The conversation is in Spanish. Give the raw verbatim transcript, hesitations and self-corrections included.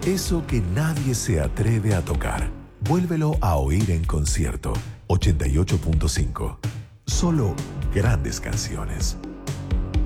Eso que nadie se atreve a tocar. Vuélvelo a oír en concierto. ochenta y ocho punto cinco. Solo grandes canciones.